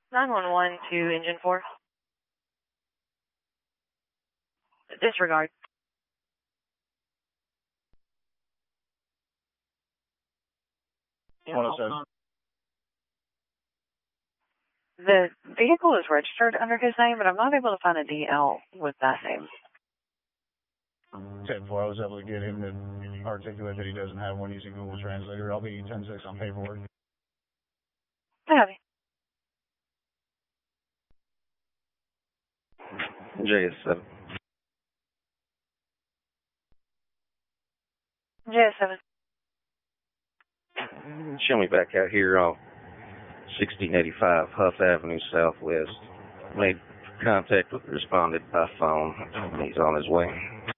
911 to Engine 4. Disregard. The vehicle is registered under his name, but I'm not able to find a DL with that name. 10-4, I was able to get him to articulate that he doesn't have one using Google Translator. I'll be 10-6 on paperwork. I have you. JS7. JS7. Show me back out here on 1685 Huff Avenue Southwest. Made contact with the respondent by phone. He's on his way.